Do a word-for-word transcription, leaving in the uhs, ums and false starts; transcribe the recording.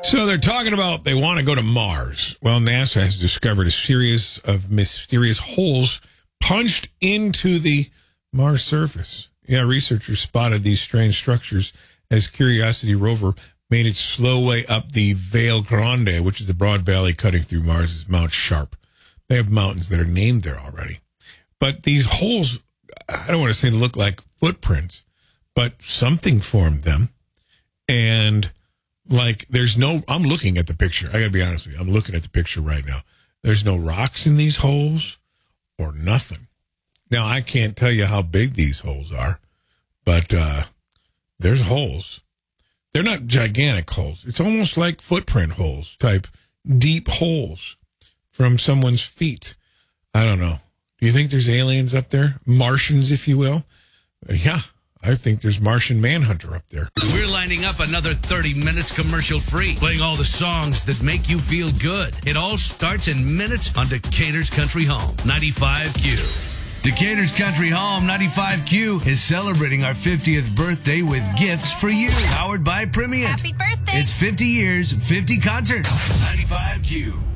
So they're talking about they want to go to Mars. Well, NASA has discovered a series of mysterious holes punched into the Mars surface. Yeah, researchers spotted these strange structures as Curiosity rover made its slow way up the Vale Grande, which is the broad valley cutting through Mars' Mount Sharp. They have mountains that are named there already. But these holes, I don't want to say they look like footprints, but something formed them. And like, there's no, I'm looking at the picture. I got to be honest with you. I'm looking at the picture right now. There's no rocks in these holes or nothing. Now, I can't tell you how big these holes are, but uh, there's holes. They're not gigantic holes. It's almost like footprint holes, type deep holes from someone's feet. I don't know. Do you think there's aliens up there? Martians, if you will? Uh, yeah. I think there's Martian Manhunter up there. We're lining up another thirty minutes commercial free, playing all the songs that make you feel good. It all starts in minutes on Decatur's Country Home, ninety-five Q. Decatur's Country Home, ninety-five Q, is celebrating our fiftieth birthday with gifts for you. Powered by Primient. Happy birthday. It's fifty years, fifty concerts. ninety-five Q.